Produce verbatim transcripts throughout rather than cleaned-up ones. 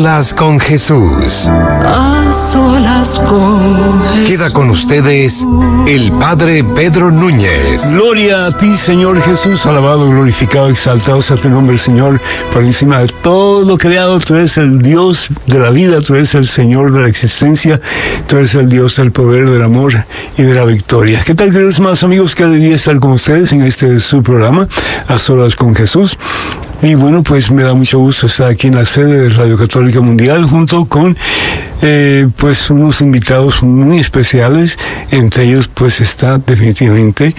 solas con Jesús. A solas con Jesús. Queda con ustedes el Padre Pedro Núñez. Gloria a ti, Señor Jesús, alabado, glorificado, exaltado sea tu nombre, Señor, por encima de todo lo creado. Tú eres el Dios de la vida, tú eres el Señor de la existencia, tú eres el Dios del poder, del amor y de la victoria. ¿Qué tal, queridos más amigos? Qué alegría estar con ustedes en este su programa, A Solas con Jesús. Y bueno, pues me da mucho gusto estar aquí en la sede de Radio Católica Mundial junto con eh, pues unos invitados muy especiales. Entre ellos pues está definitivamente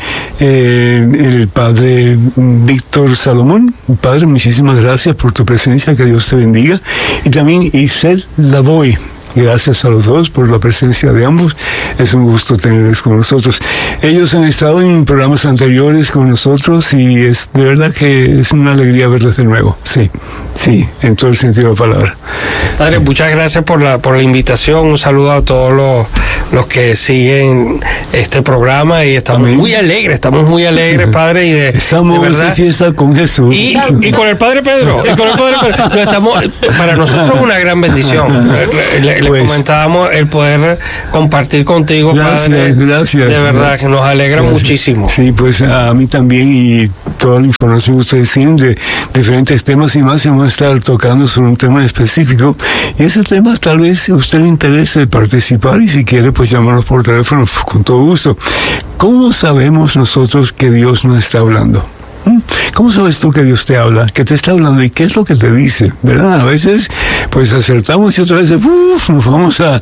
eh, el Padre Víctor Salomón. Padre, muchísimas gracias por tu presencia, que Dios te bendiga. Y también Isel Lavoy. Gracias a los dos por la presencia de ambos. Es un gusto tenerles con nosotros. Ellos han estado en programas anteriores con nosotros y es de verdad que es una alegría verlos de nuevo. Sí, sí, en todo el sentido de la palabra. Padre, muchas gracias por la por la invitación. Un saludo a todos los, los que siguen este programa y estamos Amén. muy alegres, estamos muy alegres, Padre. Y de, estamos de verdad, de fiesta con Jesús. Y, y con el Padre Pedro. Y con el Padre Pedro. No, estamos, para nosotros es una gran bendición. Le, le pues, comentábamos el poder compartir contigo, gracias, Padre. Gracias. De verdad, gracias. Que nos alegra gracias. muchísimo. Sí, pues a mí también, y toda la información que ustedes tienen de diferentes temas y más, y vamos a estar tocando sobre un tema específico. Y ese tema tal vez a usted le interese participar y si quiere, pues llámanos por teléfono con todo gusto. ¿Cómo sabemos nosotros que Dios nos está hablando? ¿Cómo sabes tú que Dios te habla? ¿Qué te está hablando? ¿Y qué es lo que te dice? ¿Verdad? A veces, pues acertamos y otra vez, uf, nos vamos a,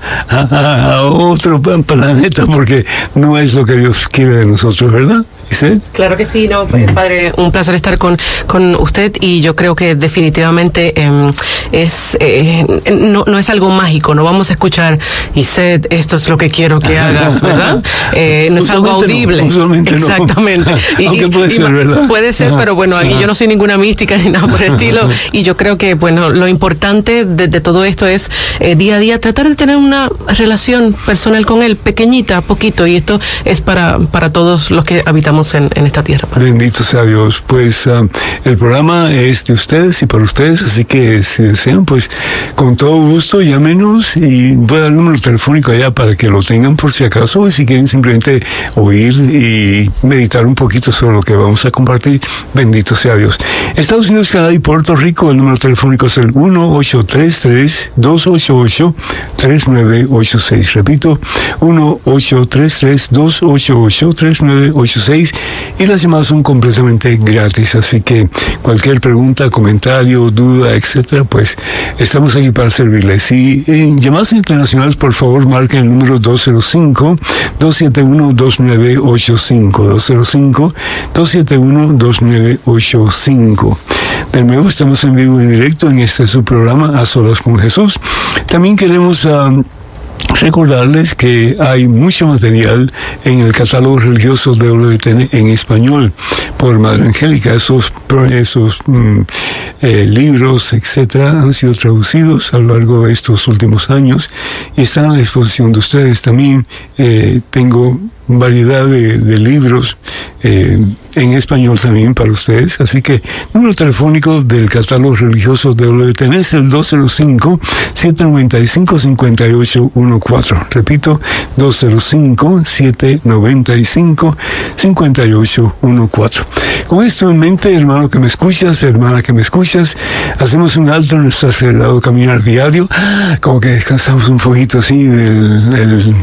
a, a otro planeta porque no es lo que Dios quiere de nosotros, ¿verdad? ¿Sí? Claro que sí, no, Padre, un placer estar con, con usted y yo creo que definitivamente eh, es eh, no, no es algo mágico, no vamos a escuchar y Sed, esto es lo que quiero que hagas, ¿verdad? Eh, no es algo audible. No, exactamente. No. Y, Aunque puede y, ser, y, ¿verdad? Puede ser, pero bueno, aquí yo no soy ninguna mística ni nada por el estilo y yo creo que, bueno, lo importante de, de todo esto es eh, día a día tratar de tener una relación personal con Él, pequeñita, poquito, y esto es para, para todos los que habitamos En, en esta tierra. Padre. Bendito sea Dios. Pues uh, el programa es de ustedes y para ustedes, así que si desean, pues con todo gusto llámenos y voy a dar el número telefónico allá para que lo tengan por si acaso, y si quieren simplemente oír y meditar un poquito sobre lo que vamos a compartir. Bendito sea Dios. Estados Unidos, Canadá y Puerto Rico, el número telefónico es el uno ocho tres tres, dos ocho ocho, tres nueve ocho seis. Repito, uno ocho tres tres, dos ocho ocho, tres nueve ocho seis. Y las llamadas son completamente gratis, así que cualquier pregunta, comentario, duda, etcétera, pues estamos aquí para servirles. Y en llamadas internacionales, por favor, marquen el número dos cero cinco, dos siete uno, dos nueve ocho cinco, dos cero cinco, dos siete uno, dos nueve ocho cinco. De nuevo, estamos en vivo y en directo en este su programa, A Solas con Jesús. También queremos Uh, recordarles que hay mucho material en el catálogo religioso de W T N en español por Madre Angélica. Esos, esos mm, eh, libros, etcétera, han sido traducidos a lo largo de estos últimos años y están a disposición de ustedes. También eh, tengo variedad de, de libros eh, en español también para ustedes, así que número telefónico del catálogo religioso de W T N es el dos cero cinco, siete nueve cinco, cinco ocho uno cuatro. Repito, dos cero cinco, siete nueve cinco, cinco ocho uno cuatro. Con esto en mente, hermano que me escuchas, hermana que me escuchas, hacemos un alto en nuestro acelerado caminar diario, como que descansamos un poquito así del, del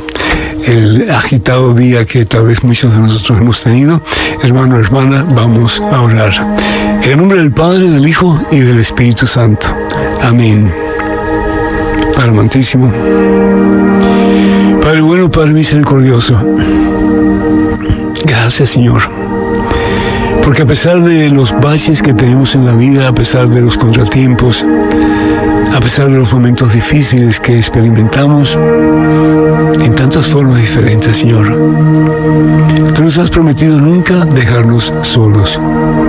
el agitado día que tal vez muchos de nosotros hemos tenido. Hermano, hermana, vamos a orar. En el nombre del Padre, del Hijo y del Espíritu Santo. Amén. Padre amantísimo, Padre bueno, Padre misericordioso, gracias, Señor, porque a pesar de los baches que tenemos en la vida, a pesar de los contratiempos, a pesar de los momentos difíciles que experimentamos en tantas formas diferentes, Señor, tú nos has prometido nunca dejarnos solos.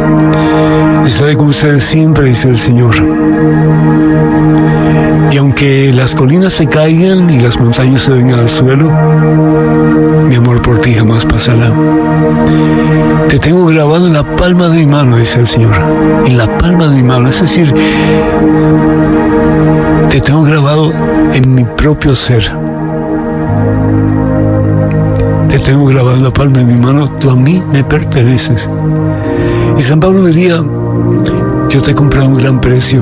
Estaré con ustedes siempre, dice el Señor. Y aunque las colinas se caigan y las montañas se vengan al suelo, mi amor por ti jamás pasará. Te tengo grabado en la palma de mi mano, dice el Señor. En la palma de mi mano, es decir, te tengo propio ser. Te tengo grabado en la palma de mi mano, tú a mí me perteneces. Y San Pablo diría, yo te he comprado a un gran precio.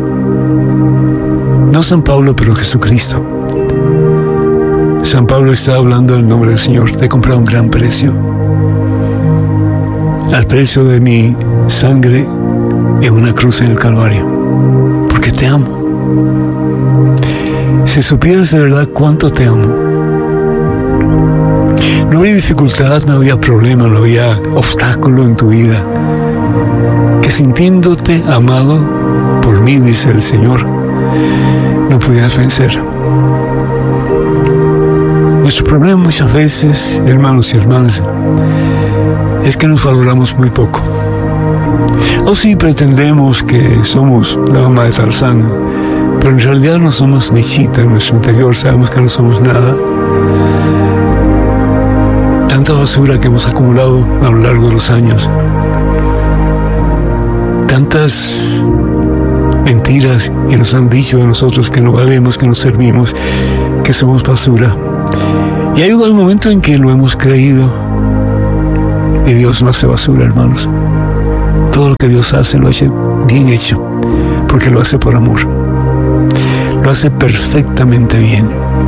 No San Pablo, pero Jesucristo. San Pablo está hablando en nombre del Señor, te he comprado a un gran precio. Al precio de mi sangre en una cruz en el Calvario, porque te amo. Si supieras de verdad cuánto te amo, no había dificultad, no había problema, no había obstáculo en tu vida que sintiéndote amado por mí, dice el Señor, no pudieras vencer. Nuestro problema muchas veces, hermanos y hermanas, es que nos valoramos muy poco. O si pretendemos que somos la mamá de Tarzán, pero en realidad no somos ni chita en nuestro interior, sabemos que no somos nada. Tanta basura que hemos acumulado a lo largo de los años, tantas mentiras que nos han dicho de nosotros que no valemos, que no servimos, que somos basura. Y ha llegado el momento en que lo hemos creído. Y Dios no hace basura, hermanos. Todo lo que Dios hace lo hace bien hecho, porque lo hace por amor. Lo hace perfectamente bien.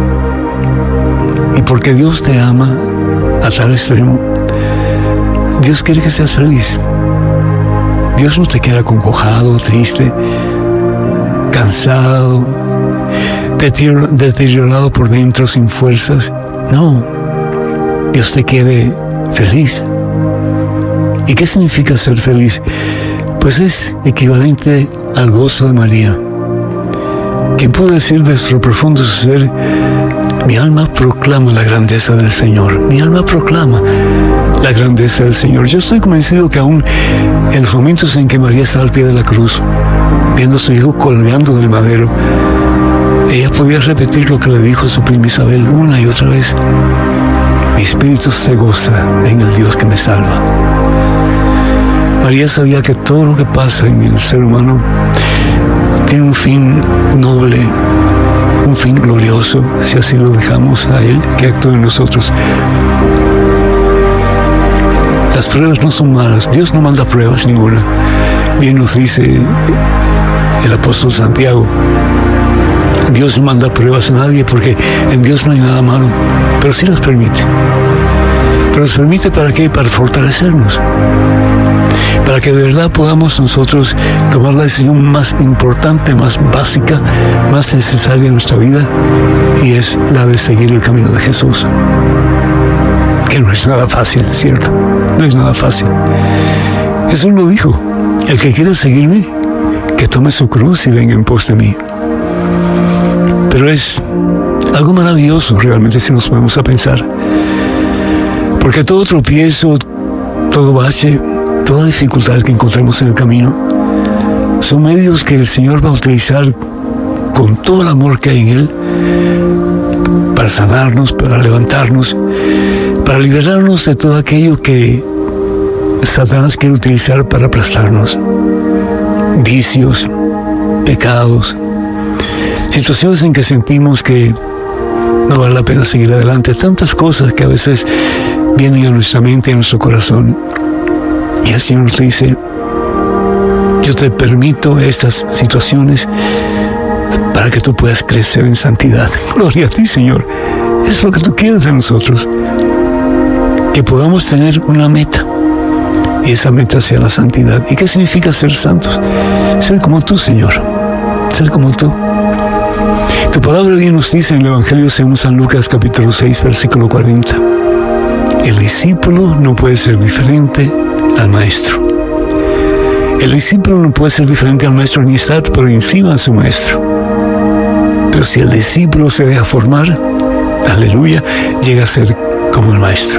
Y porque Dios te ama a tal extremo, Dios quiere que seas feliz. Dios no te quiere acongojado, triste, cansado, deteriorado por dentro, sin fuerzas. No, Dios te quiere feliz. ¿Y qué significa ser feliz? Pues es equivalente al gozo de María, quien pudo decir de su profundo ser, mi alma proclama la grandeza del Señor, mi alma proclama la grandeza del Señor. Yo estoy convencido que aún en los momentos en que María estaba al pie de la cruz, viendo a su hijo colgando del madero, ella podía repetir lo que le dijo a su prima Isabel una y otra vez, mi espíritu se goza en el Dios que me salva. María sabía que todo lo que pasa en el ser humano tiene un fin noble, un fin glorioso, si así lo dejamos a Él que actúe en nosotros. Las pruebas no son malas, Dios no manda pruebas ninguna. Bien nos dice el apóstol Santiago, Dios no manda pruebas a nadie porque en Dios no hay nada malo, pero sí las permite. Pero las permite ¿para qué? Para fortalecernos, para que de verdad podamos nosotros tomar la decisión más importante, más básica, más necesaria en nuestra vida, y es la de seguir el camino de Jesús, que no es nada fácil, ¿cierto? No es nada fácil. Jesús lo dijo, el que quiera seguirme, que tome su cruz y venga en pos de mí. Pero es algo maravilloso realmente si nos ponemos a pensar, porque todo tropiezo, todo bache, toda dificultad que encontremos en el camino son medios que el Señor va a utilizar con todo el amor que hay en Él para sanarnos, para levantarnos, para liberarnos de todo aquello que Satanás quiere utilizar para aplastarnos. Vicios, pecados, situaciones en que sentimos que no vale la pena seguir adelante, tantas cosas que a veces vienen a nuestra mente, a nuestro corazón. Y el Señor nos dice, yo te permito estas situaciones para que tú puedas crecer en santidad. Gloria a ti, Señor. Es lo que tú quieres de nosotros. Que podamos tener una meta. Y esa meta sea la santidad. ¿Y qué significa ser santos? Ser como tú, Señor. Ser como tú. Tu palabra bien nos dice en el Evangelio según San Lucas, capítulo seis, versículo cuarenta. El discípulo no puede ser diferente al maestro. El discípulo no puede ser diferente al maestro ni estar por encima de su maestro. Pero si el discípulo se deja formar, aleluya, llega a ser como el maestro.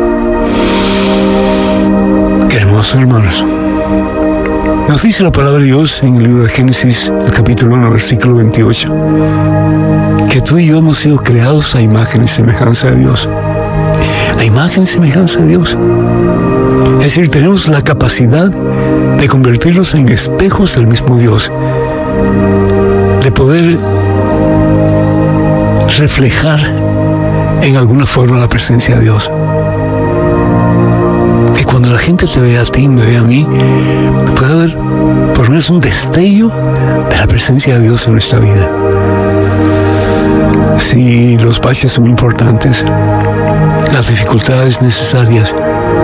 Qué hermoso, hermanos. Nos dice la palabra de Dios en el libro de Génesis, el capítulo uno, versículo veintiocho, que tú y yo hemos sido creados a imagen y semejanza de Dios. A imagen y semejanza de Dios. Es decir, tenemos la capacidad de convertirnos en espejos del mismo Dios, de poder reflejar en alguna forma la presencia de Dios. Que cuando la gente te vea a ti, me vea a mí, pueda haber por lo menos un destello de la presencia de Dios en nuestra vida. Sí, los baches son importantes, las dificultades necesarias.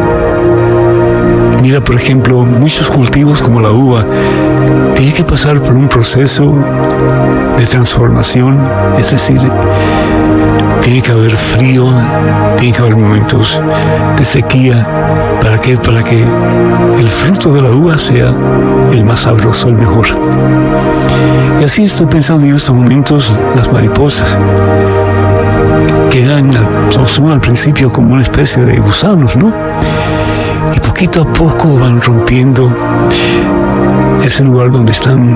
Mira, por ejemplo, muchos cultivos como la uva tienen que pasar por un proceso de transformación, es decir, tiene que haber frío, tiene que haber momentos de sequía. ¿Para qué? Para que el fruto de la uva sea el más sabroso, el mejor. Y así estoy pensando en estos momentos las mariposas, que eran, son al principio como una especie de gusanos, ¿no? Y poquito a poco van rompiendo ese lugar donde están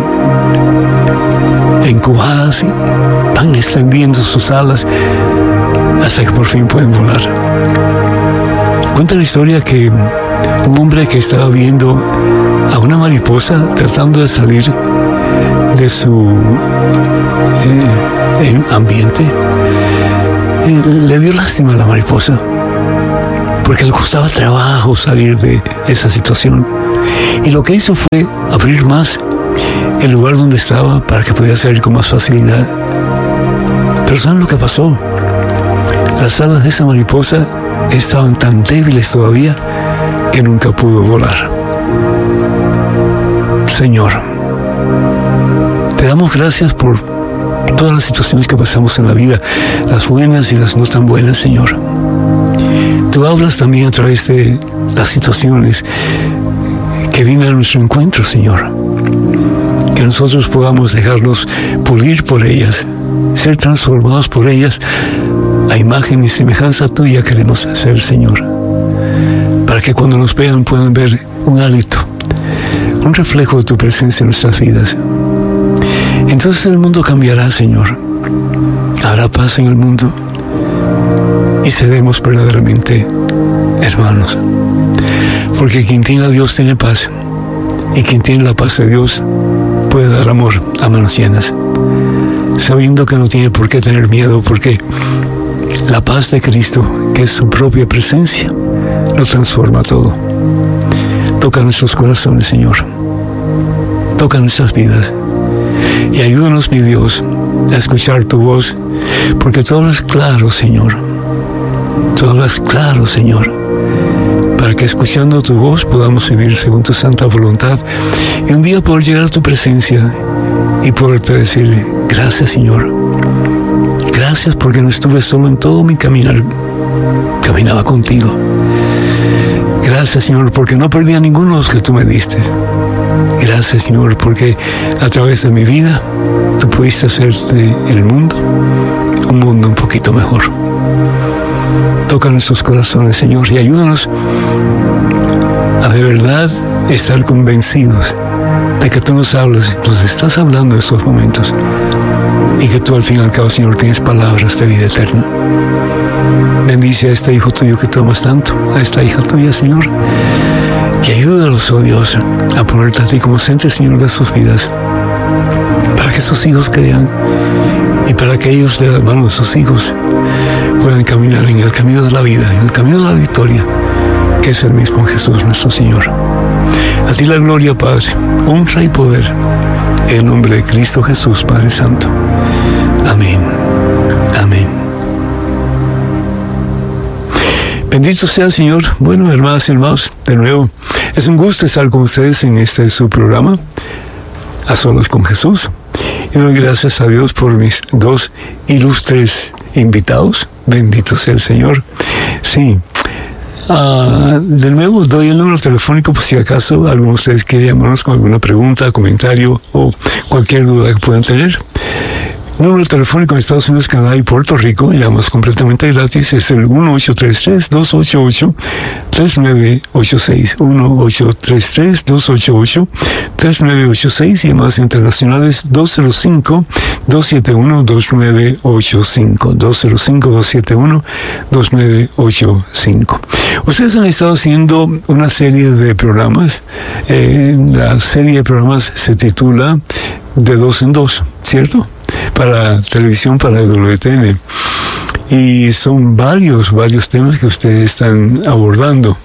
encubadas y van extendiendo sus alas hasta que por fin pueden volar. Cuenta la historia que un hombre que estaba viendo a una mariposa tratando de salir de su eh, ambiente, eh, le dio lástima a la mariposa, porque le costaba trabajo salir de esa situación. Y lo que hizo fue abrir más el lugar donde estaba para que pudiera salir con más facilidad. Pero ¿saben lo que pasó? Las alas de esa mariposa estaban tan débiles todavía que nunca pudo volar. Señor, te damos gracias por todas las situaciones que pasamos en la vida, las buenas y las no tan buenas, Señor. Tú hablas también a través de las situaciones que vienen a nuestro encuentro, Señor. Que nosotros podamos dejarnos pulir por ellas, ser transformados por ellas a imagen y semejanza tuya queremos ser, Señor. Para que cuando nos vean puedan ver un hálito, un reflejo de tu presencia en nuestras vidas. Entonces el mundo cambiará, Señor. Habrá paz en el mundo y seremos verdaderamente hermanos. Porque quien tiene a Dios tiene paz, y quien tiene la paz de Dios puede dar amor a manos llenas, sabiendo que no tiene por qué tener miedo, porque la paz de Cristo, que es su propia presencia, lo transforma todo. Toca nuestros corazones, Señor. Toca nuestras vidas. Y ayúdanos, mi Dios, a escuchar tu voz, porque tú hablas claro, Señor. Tú hablas claro, Señor, para que escuchando tu voz podamos vivir según tu santa voluntad y un día poder llegar a tu presencia y poderte decir: gracias, Señor. Gracias porque no estuve solo en todo mi caminar, caminaba contigo. Gracias, Señor, porque no perdí a ninguno de los que tú me diste. Gracias, Señor, porque a través de mi vida tú pudiste hacer del mundo un mundo un poquito mejor. Toca nuestros corazones, Señor, y ayúdanos a de verdad estar convencidos de que tú nos hablas, nos estás hablando en estos momentos, y que tú al fin y al cabo, Señor, tienes palabras de vida eterna. Bendice a este hijo tuyo que tú amas tanto, a esta hija tuya, Señor, y ayúdalos, oh Dios, a ponerte a ti como centro, Señor, de sus vidas, para que sus hijos crean y para que ellos, de la mano de sus hijos, puedan caminar en el camino de la vida, en el camino de la victoria, que es el mismo Jesús nuestro Señor. A ti la gloria, Padre, honra y poder, en el nombre de Cristo Jesús, Padre Santo. Amén. Amén. Bendito sea el Señor. Bueno, hermanas y hermanos, de nuevo, es un gusto estar con ustedes en este su programa, A Solas con Jesús. Y doy gracias a Dios por mis dos ilustres invitados. Bendito sea el Señor. Sí. Uh, de nuevo, doy el número telefónico por si acaso alguno de ustedes quiere llamarnos con alguna pregunta, comentario o cualquier duda que puedan tener. Número telefónico en Estados Unidos, Canadá y Puerto Rico, llamas completamente gratis, es el uno ocho tres tres, dos ocho ocho, tres nueve ocho seis, uno ocho tres tres, dos ocho ocho, tres nueve ocho seis, y llamadas internacionales dos cero cinco, dos siete uno, dos nueve ocho cinco, dos cero cinco, dos siete uno, dos nueve ocho cinco. Ustedes han estado haciendo una serie de programas, eh, la serie de programas se titula De Dos en Dos, ¿cierto? para televisión, para el W T N. Y son varios, varios temas que ustedes están abordando.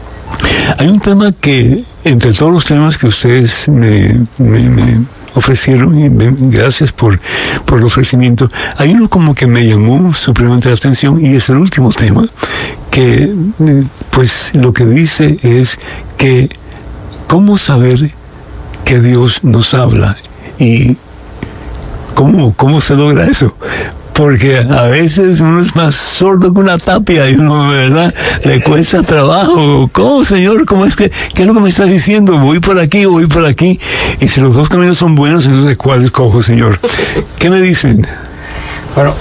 Hay un tema que, entre todos los temas que ustedes me, me, me ofrecieron, y me, gracias por, por el ofrecimiento, hay uno como que me llamó supremamente la atención, y es el último tema, que pues lo que dice es que cómo saber que Dios nos habla y cómo, cómo se logra eso. Porque a veces uno es más sordo que una tapia y uno, de verdad, le cuesta trabajo. ¿Cómo, Señor? ¿Cómo es que, qué es lo que me estás diciendo? Voy por aquí, voy por aquí. Y si los dos caminos son buenos, entonces, ¿cuál escojo, Señor? ¿Qué me dicen? Bueno,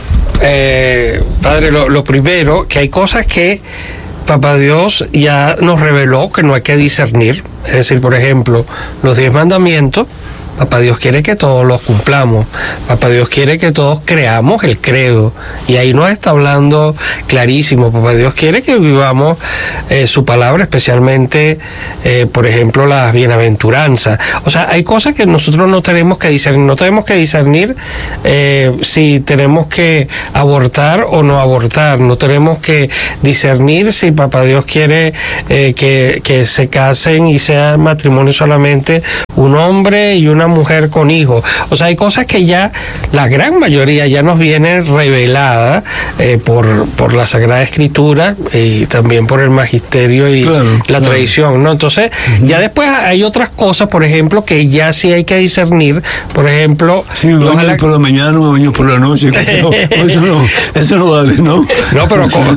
eh, Padre, lo, lo primero, que hay cosas que Papá Dios ya nos reveló que no hay que discernir. Es decir, por ejemplo, los diez mandamientos, Papá Dios quiere que todos los cumplamos. Papá Dios quiere que todos creamos el credo. Y ahí nos está hablando clarísimo. Papá Dios quiere que vivamos eh, su palabra, especialmente, eh, por ejemplo, las bienaventuranzas. O sea, hay cosas que nosotros no tenemos que discernir. No tenemos que discernir eh, si tenemos que abortar o no abortar. No tenemos que discernir si Papá Dios quiere eh, que, que se casen y sea matrimonio solamente un hombre y una mujer con hijos. O sea, hay cosas que ya la gran mayoría ya nos vienen reveladas eh, por, por la Sagrada Escritura y también por el magisterio y claro, la claro. tradición, ¿no? Entonces, uh-huh. ya después hay otras cosas, por ejemplo, que ya sí hay que discernir. Por ejemplo, sí, me baño ojalá... por la mañana, me baño por la noche. Eso no, eso no, eso no vale, ¿no? No, pero como,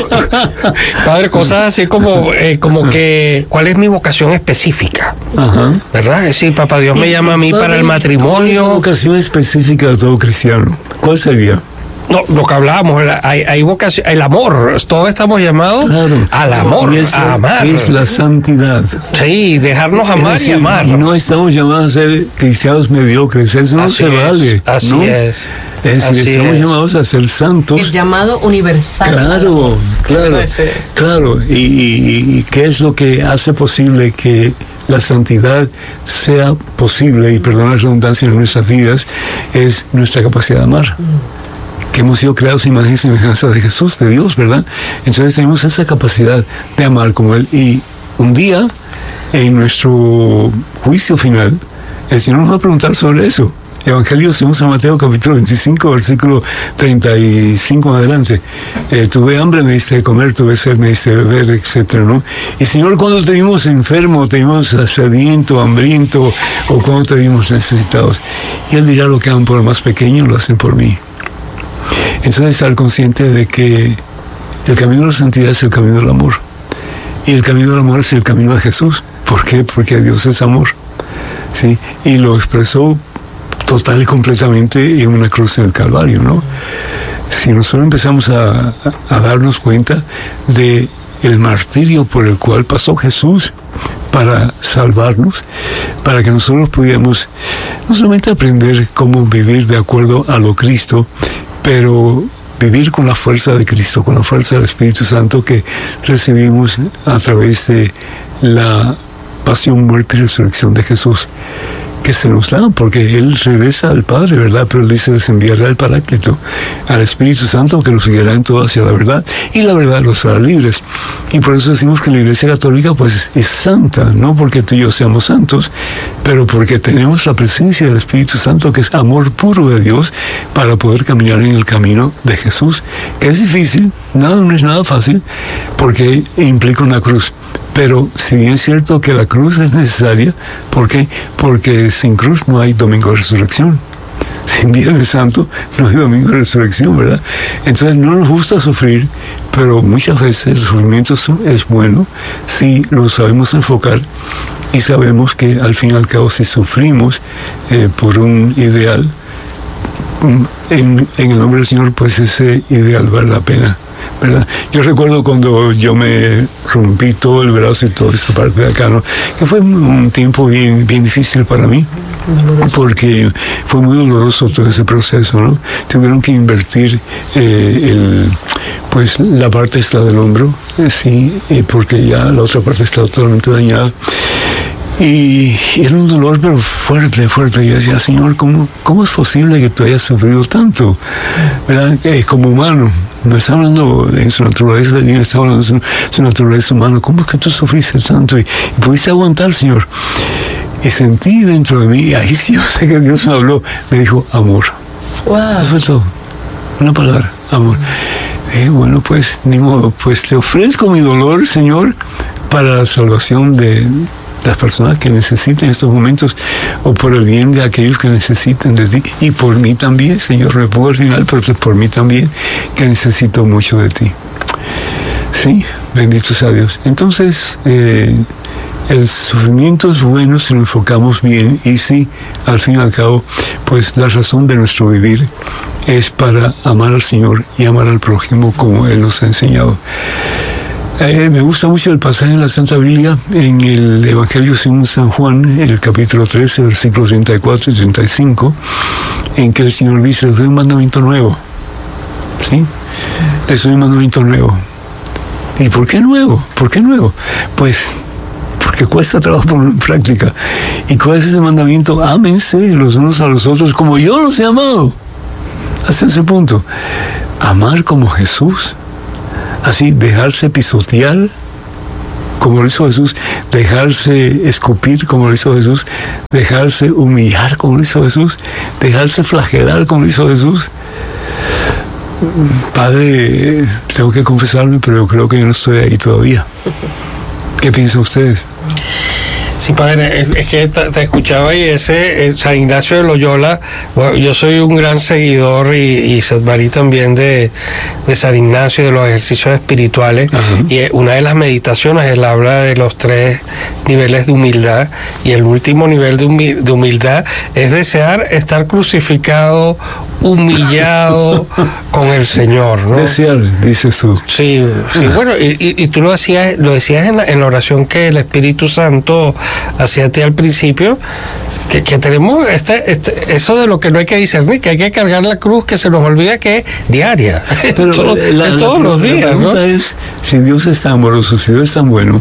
Padre, cosas así como, eh, como que, ¿cuál es mi vocación específica? Ajá. ¿Verdad? Es decir, Papá Dios me llama a mí para el matrimonio. ¿Cuál es la vocación específica de todo cristiano? ¿Cuál sería? No, lo que hablábamos, hay, hay vocación, el amor, todos estamos llamados claro. al amor, es, a amar. Es la santidad. Sí, dejarnos amar decir, y amar. No estamos llamados a ser cristianos mediocres, eso no así se es, vale. Así ¿no? es. Es decir, estamos es. llamados a ser santos. El llamado universal. Claro, claro, claro. Y, y, y qué es lo que hace posible que la santidad sea posible, y perdona la redundancia, en nuestras vidas, es nuestra capacidad de amar. Mm. Que hemos sido creados en imagen y semejanza de Jesús, de Dios, ¿verdad? Entonces tenemos esa capacidad de amar como Él. Y un día, en nuestro juicio final, el Señor nos va a preguntar sobre eso. Evangelio según San Mateo, capítulo veinticinco, versículo treinta y cinco en adelante. Eh, tuve hambre, me diste de comer, tuve sed, me diste de beber, etcétera, ¿no? Y Señor, cuando te vimos enfermo, te vimos sediento, hambriento, o cuando te vimos necesitados. Y Él dirá: lo que hagan por el más pequeño, lo hacen por mí. Entonces, estar consciente de que el camino de la santidad es el camino del amor. Y el camino del amor es el camino de Jesús. ¿Por qué? Porque Dios es amor. ¿Sí? Y lo expresó total y completamente en una cruz en el Calvario, ¿no? Si nosotros empezamos a, a darnos cuenta de el martirio por el cual pasó Jesús para salvarnos, para que nosotros pudiéramos no solamente aprender cómo vivir de acuerdo a lo Cristo, pero vivir con la fuerza de Cristo, con la fuerza del Espíritu Santo que recibimos a través de la pasión, muerte y resurrección de Jesús, que se nos da, porque Él regresa al Padre, ¿verdad? Pero Él dice: les enviará el Paráclito, al Espíritu Santo, que los guiará en todo hacia la verdad, y la verdad los hará libres. Y por eso decimos que la Iglesia Católica, pues, es santa, no porque tú y yo seamos santos, pero porque tenemos la presencia del Espíritu Santo, que es amor puro de Dios, para poder caminar en el camino de Jesús, que es difícil, nada, no es nada fácil, porque implica una cruz. Pero si bien es cierto que la cruz es necesaria, ¿por qué? Porque sin cruz no hay domingo de resurrección. Sin Viernes Santo no hay domingo de resurrección, ¿verdad? Entonces no nos gusta sufrir, pero muchas veces el sufrimiento es bueno si lo sabemos enfocar y sabemos que al fin y al cabo, si sufrimos eh, por un ideal, en, en el nombre del Señor, pues ese ideal vale la pena, ¿verdad? Yo recuerdo cuando yo me rompí todo el brazo y toda esta parte de acá, ¿no? Que fue un tiempo bien, bien difícil para mí, porque fue muy doloroso todo ese proceso, ¿no? Tuvieron que invertir eh, el, pues la parte esta del hombro, eh, sí, eh, porque ya la otra parte estaba totalmente dañada. Y era un dolor, pero fuerte, fuerte. Yo decía, Señor, ¿cómo, cómo es posible que tú hayas sufrido tanto? ¿Verdad? Que como humano, no está hablando en su naturaleza divina, está hablando de su, su naturaleza humana. ¿Cómo es que tú sufriste tanto y, y pudiste aguantar, Señor? Y sentí dentro de mí, ahí sí yo sé que Dios me habló, me dijo, amor. Wow. Eso fue todo. Una palabra, amor. Eh, bueno, pues, ni modo, pues te ofrezco mi dolor, Señor, para la salvación de las personas que necesiten estos momentos, o por el bien de aquellos que necesiten de ti, y por mí también, Señor, me pongo al final, pero por mí también, que necesito mucho de ti. Sí, bendito sea Dios. Entonces, eh, el sufrimiento es bueno si lo enfocamos bien, y sí, al fin y al cabo, pues la razón de nuestro vivir es para amar al Señor y amar al prójimo como Él nos ha enseñado. Eh, me gusta mucho el pasaje en la Santa Biblia, en el Evangelio según San Juan, en el capítulo trece, versículos treinta y cuatro y treinta y cinco, en que el Señor dice, les doy un mandamiento nuevo. ¿Sí? Les doy un mandamiento nuevo. ¿Y por qué nuevo? ¿Por qué nuevo? Pues porque cuesta trabajo ponerlo en práctica. ¿Y cuál es ese mandamiento? Ámense los unos a los otros como yo los he amado. Hasta ese punto. Amar como Jesús. Así, dejarse pisotear como lo hizo Jesús, dejarse escupir como lo hizo Jesús, dejarse humillar como lo hizo Jesús, dejarse flagelar como lo hizo Jesús. Padre, tengo que confesarme, pero yo creo que yo no estoy ahí todavía. ¿Qué piensan ustedes? Sí, padre, es que te escuchaba y ese San Ignacio de Loyola, bueno, yo soy un gran seguidor y, y Sedmarí también de, de San Ignacio, de los ejercicios espirituales. Uh-huh. Y una de las meditaciones, él habla de los tres niveles de humildad, y el último nivel de, humi- de humildad es desear estar crucificado, humillado con el Señor, ¿no? Desear, dices tú. Sí, sí, bueno, y, y, y tú lo decías, lo decías en la, en la oración que el Espíritu Santo hacía a ti al principio, que, que tenemos este, este, eso de lo que no hay que discernir, que hay que cargar la cruz, que se nos olvida que es diaria. Pero Todo, la, es todos la, los días, la pregunta, ¿no?, es, si Dios es tan amoroso, si Dios es tan bueno,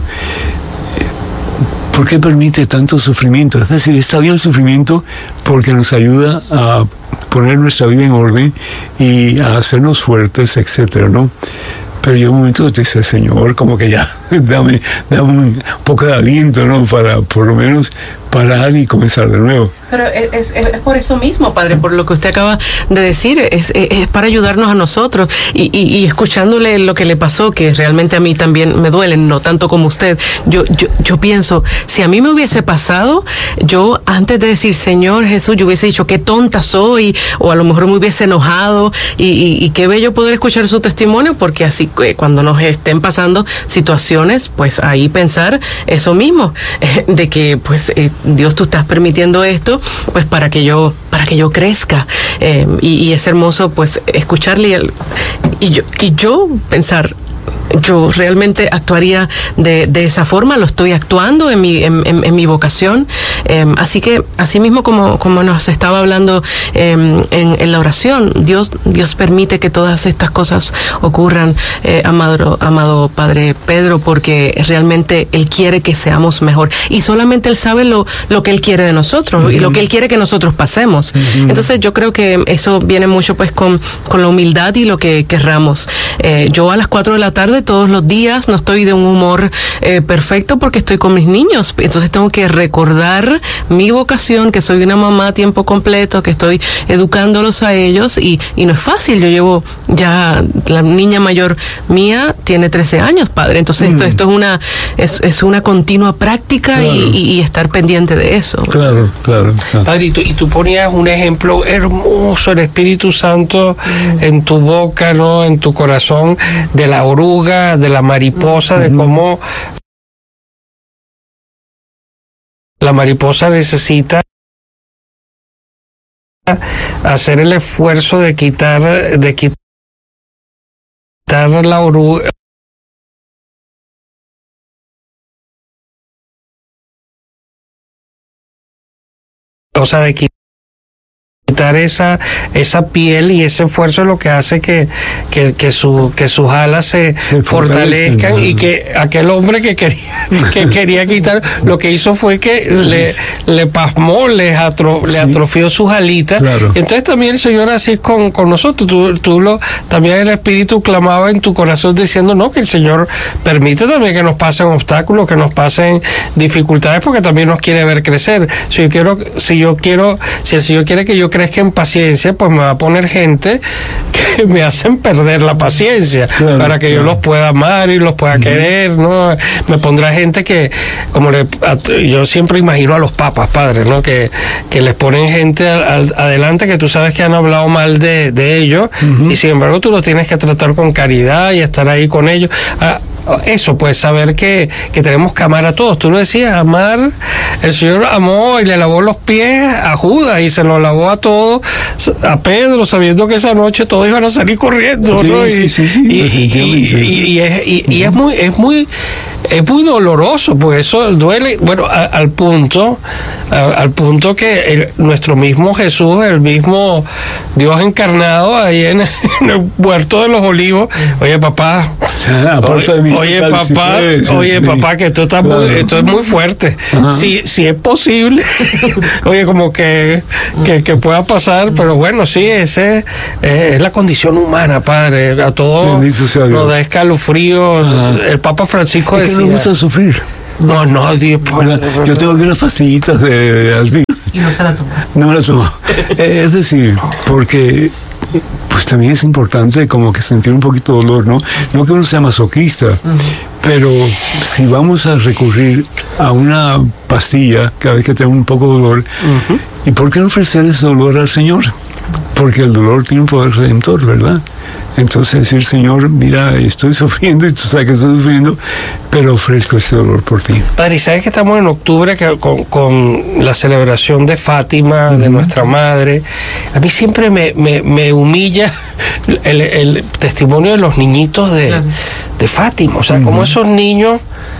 ¿por qué permite tanto sufrimiento? Es decir, está bien el sufrimiento porque nos ayuda a poner nuestra vida en orden y a hacernos fuertes, etcétera, ¿no? Pero llega un momento que te dice, Señor, como que ya, dame, dame un poco de aliento, ¿no? Para por lo menos parar y comenzar de nuevo. Pero es, es, es por eso mismo, padre, por lo que usted acaba de decir, es, es, es para ayudarnos a nosotros. Y, y, y escuchándole lo que le pasó, que realmente a mí también me duele, no tanto como usted, yo, yo, yo pienso, si a mí me hubiese pasado, yo antes de decir, Señor Jesús, yo hubiese dicho, qué tonta soy, o a lo mejor me hubiese enojado, y, y, y qué bello poder escuchar su testimonio, porque así eh, cuando nos estén pasando situaciones, pues ahí pensar eso mismo, eh, de que pues eh, Dios, tú estás permitiendo esto, pues para que yo para que yo crezca, eh, y, y es hermoso pues escucharle y, el, y yo y yo pensar, yo realmente actuaría de, de esa forma, lo estoy actuando en mi en, en, en mi vocación, eh, así que así mismo como como nos estaba hablando eh, en, en la oración, Dios Dios permite que todas estas cosas ocurran, eh, amado amado Padre Pedro, porque realmente Él quiere que seamos mejor, y solamente Él sabe lo lo que Él quiere de nosotros, uh-huh, y lo que Él quiere que nosotros pasemos. Uh-huh. Entonces yo creo que eso viene mucho pues con con la humildad y lo que querramos. Eh, yo a las cuatro de la tarde todos los días no estoy de un humor eh, perfecto porque estoy con mis niños, entonces tengo que recordar mi vocación, que soy una mamá a tiempo completo, que estoy educándolos a ellos, y, y no es fácil. Yo llevo ya, la niña mayor mía tiene trece años, padre, entonces mm. esto esto es una es, es una continua práctica, claro, y, y, y estar pendiente de eso. Claro, claro, claro. Padre, y tú, y tú ponías un ejemplo hermoso, el Espíritu Santo mm. en tu boca, ¿no?, en tu corazón, de la oruga, de la mariposa, de cómo la mariposa necesita hacer el esfuerzo de quitar de quitar la oruga, o sea, de quitar esa esa piel, y ese esfuerzo es lo que hace que que, que, su, que sus alas se, se fortalezcan, y que aquel hombre que quería que quería quitar, lo que hizo fue que le, le pasmó, le, atro, sí. le atrofió sus alitas. Claro. Entonces también el Señor así es con, con nosotros. Tú, tú lo, también el Espíritu clamaba en tu corazón diciendo, no, que el Señor permite también que nos pasen obstáculos, que nos pasen dificultades, porque también nos quiere ver crecer. Si yo quiero, si yo quiero, si el Señor quiere que yo crezca en paciencia, pues me va a poner gente que me hacen perder la paciencia, claro, para que claro. yo los pueda amar y los pueda uh-huh. querer, ¿no? Me pondrá gente que, como le, a, yo siempre imagino a los papas, padre, ¿no? Que, que les ponen gente al, al, adelante que tú sabes que han hablado mal de, de ellos, uh-huh. y sin embargo tú los tienes que tratar con caridad y estar ahí con ellos. Ah, eso, pues saber que, que tenemos que amar a todos. Tú lo decías, amar. El Señor amó y le lavó los pies a Judas y se lo lavó a todos, a Pedro, sabiendo que esa noche todos iban a salir corriendo, sí, ¿no? Y, sí, sí, sí, y, y, y, y, es, y, y es muy, es muy, es muy doloroso, pues eso duele, bueno, a, al punto, a, al punto que el, nuestro mismo Jesús, el mismo Dios encarnado ahí en, en el huerto de los olivos, oye papá, oye, de oye papá, puedes, oye sí. papá, que esto está claro. muy, esto es muy fuerte, si, si es posible, oye, como que, que, que pueda pasar, pero bueno, sí, ese eh, es la condición humana, padre, a todos nos da escalofrío. Ajá. El Papa Francisco es decía, que no gusta sufrir. No, no, Dios, bueno, yo tengo aquí unas pastillitas de Alvin. Y no se la toma. No me la tomo. eh, es decir, porque pues también es importante como que sentir un poquito de dolor, ¿no? No que uno sea masoquista, uh-huh. pero si vamos a recurrir a una pastilla cada vez que tengo un poco de dolor, uh-huh. ¿y por qué no ofrecer ese dolor al Señor? Porque el dolor tiene un poder redentor, ¿verdad? Entonces decir, Señor, mira, estoy sufriendo y tú sabes que estoy sufriendo, pero ofrezco ese dolor por ti. Padre, ¿sabes que estamos en octubre que, con, con la celebración de Fátima, uh-huh. de nuestra madre? A mí siempre me, me, me humilla el, el testimonio de los niñitos de, uh-huh. de Fátima. O sea, uh-huh. como esos niños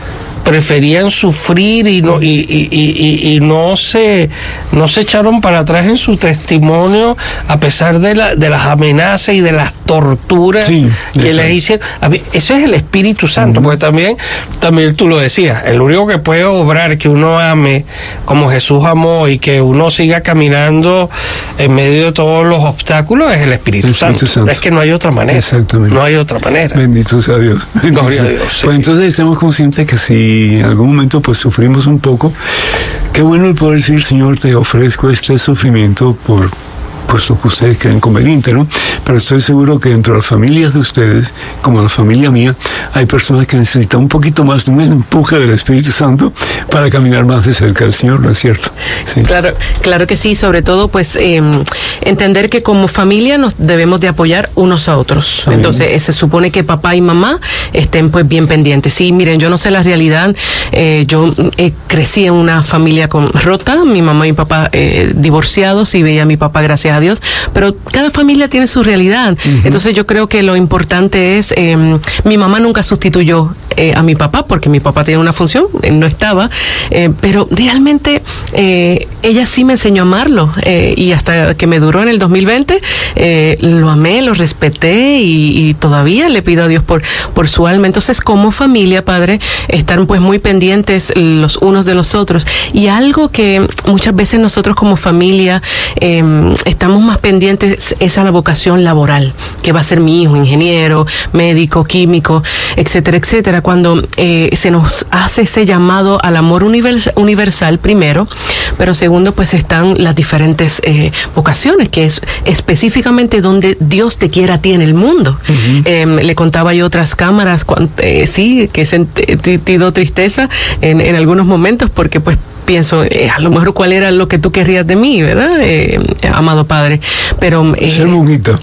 preferían sufrir y no y, y, y, y no se no se echaron para atrás en su testimonio a pesar de la de las amenazas y de las torturas sí, que eso. les hicieron. A mí, eso es el Espíritu Santo, uh-huh. porque también también tú lo decías, el único que puede obrar que uno ame como Jesús amó y que uno siga caminando en medio de todos los obstáculos es el Espíritu, el Espíritu Santo. Santo. Es que no hay otra manera. Exactamente. No hay otra manera. Bendito sea Dios. Gloria a Dios. Sí. Pues entonces estemos conscientes que si y en algún momento pues sufrimos un poco, qué bueno el poder decir, Señor, te ofrezco este sufrimiento por pues lo que ustedes creen conveniente, ¿no? Pero estoy seguro que dentro de las familias de ustedes, como la familia mía, hay personas que necesitan un poquito más de un empuje del Espíritu Santo para caminar más de cerca del Señor, ¿no es cierto? Sí. Claro, claro que sí, sobre todo pues eh, entender que como familia nos debemos de apoyar unos a otros. Amén. Entonces eh, se supone que papá y mamá estén pues bien pendientes. Sí, miren, yo no sé la realidad, eh, yo eh, crecí en una familia con rota, mi mamá y mi papá eh, divorciados, y veía a mi papá, gracias a Dios, pero cada familia tiene su realidad. Uh-huh. Entonces yo creo que lo importante es, eh, mi mamá nunca sustituyó eh, a mi papá, porque mi papá tenía una función, él no estaba, eh, pero realmente eh, ella sí me enseñó a amarlo, eh, y hasta que me duró en el dos mil veinte, eh, lo amé, lo respeté, y, y todavía le pido a Dios por, por su alma. Entonces como familia, padre, están pues muy pendientes los unos de los otros, y algo que muchas veces nosotros como familia eh, estamos más pendientes es a la vocación laboral, que va a ser mi hijo, ingeniero, médico, químico, etcétera, etcétera. Cuando eh, se nos hace ese llamado al amor univers- universal primero, pero segundo, pues están las diferentes eh, vocaciones, que es específicamente donde Dios te quiere a ti en el mundo. Uh-huh. Eh, le contaba yo otras cámaras, cuando, eh, sí, que he sentido tristeza en, en algunos momentos, porque pues pienso, eh, a lo mejor cuál era lo que tú querrías de mí, ¿verdad? Eh, amado Padre. Pero... Eh, ser monjita.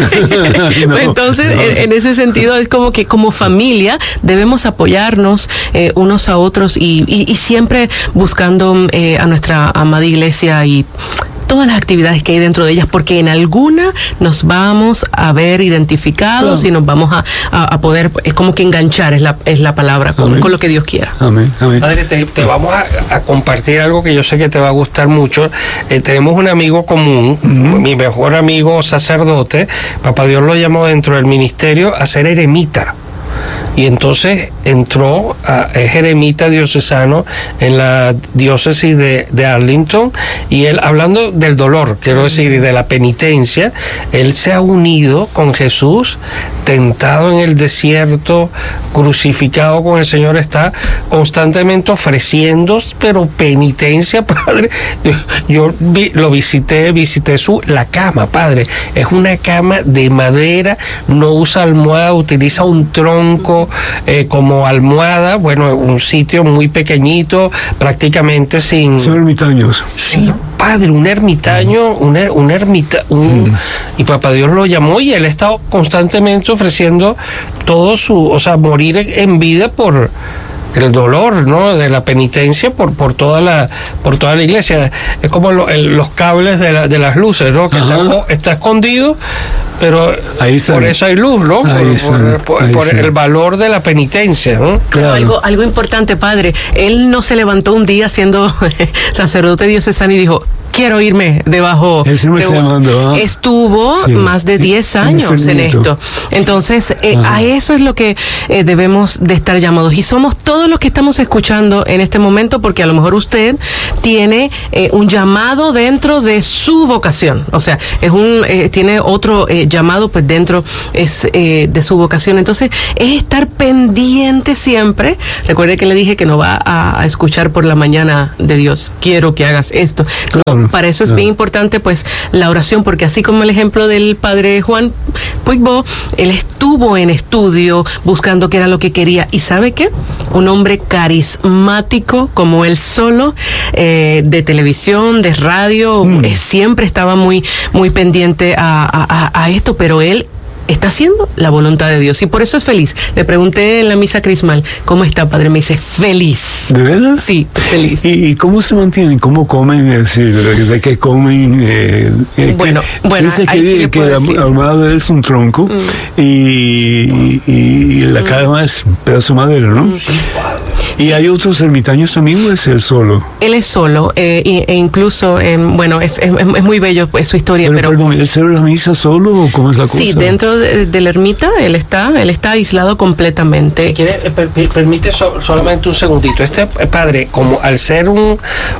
no, entonces, no. En, en ese sentido, es como que como familia debemos apoyarnos eh, unos a otros, y, y, y siempre buscando eh, a nuestra amada iglesia y todas las actividades que hay dentro de ellas, porque en alguna nos vamos a ver identificados, claro, y nos vamos a, a, a poder, es como que enganchar, es la, es la palabra, con, con lo que Dios quiera. Amén. Amén. Padre, te, te vamos a, a compartir algo que yo sé que te va a gustar mucho. Eh, tenemos un amigo común, uh-huh. mi mejor amigo sacerdote. Papá Dios lo llamó dentro del ministerio a ser eremita. Y entonces entró, a, es eremita diocesano en la diócesis de, de Arlington, y él, hablando del dolor, quiero decir, y de la penitencia, él se ha unido con Jesús, tentado en el desierto, crucificado con el Señor, está constantemente ofreciendo, pero penitencia, Padre. Yo, yo vi, lo visité, visité su, la cama, Padre, es una cama de madera, no usa almohada, utiliza un tronco Eh, como almohada, bueno, un sitio muy pequeñito, prácticamente sin... Son ermitaños. Sí, Padre, un ermitaño, un, er, un ermita, un, mm. y Papá Dios lo llamó, y él está constantemente ofreciendo todo su, o sea, morir en vida por el dolor, ¿no?, de la penitencia por por toda la por toda la iglesia. Es como lo, el, los cables de, la, de las luces, ¿no?, que está, está escondido, pero por eso hay luz, ¿no? Por, por, por, por el valor de la penitencia, ¿no? Claro. Algo, algo importante, Padre, él no se levantó un día siendo sacerdote diocesano y dijo, quiero irme debajo. Él se me está llamando, ¿eh? Estuvo sí. más de diez años en esto. Entonces, eh, ah. a eso es lo que eh, debemos de estar llamados. Y somos todos los que estamos escuchando en este momento, porque a lo mejor usted tiene eh, un llamado dentro de su vocación. O sea, es un eh, tiene otro eh, llamado, pues dentro es eh, de su vocación. Entonces, es estar pendiente siempre. Recuerde que le dije que no va a, a escuchar por la mañana de Dios, quiero que hagas esto. Claro. Para eso es no. bien importante, pues, la oración, porque así como el ejemplo del padre Juan Puigbo, él estuvo en estudio buscando qué era lo que quería, y ¿sabe qué? Un hombre carismático como él solo, eh, de televisión, de radio, mm. eh, siempre estaba muy, muy pendiente a, a, a esto, pero él está haciendo la voluntad de Dios, y por eso es feliz. Le pregunté en la misa crismal, ¿cómo está, padre? Me dice, feliz. ¿De verdad? Sí, feliz. ¿Y, y cómo se mantienen? ¿Cómo comen? Es decir, ¿de qué comen? Eh, bueno, que, bueno, que, ahí que, sí le que puedo la almohada es un tronco mm. y, y, y la mm. cama es un pedazo de madera, ¿no? Sí. ¿Y hay otros ermitaños también, o es él solo? Él es solo, eh, e incluso, eh, bueno, es, es, es muy bello, pues, su historia, pero... pero perdón, ¿él celebra la misa solo o cómo es la cosa? Sí, dentro de, de la ermita, él está, él está aislado completamente. Si quiere, per, per, permite so, solamente un segundito. Este padre, como al ser un,